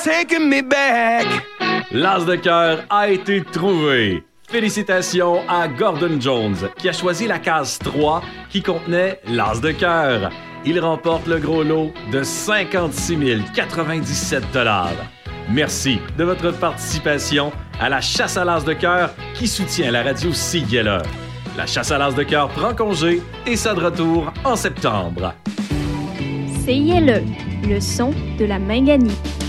Taking me back. L'as de cœur a été trouvé. Félicitations à Gordon Jones, qui a choisi la case 3 qui contenait l'as de cœur. Il remporte le gros lot de 56 097 $. Merci de votre participation à la chasse à l'as de cœur qui soutient la radio CILE. La chasse à l'as de cœur prend congé et sera de retour en septembre. CILE, le son de la Minganie.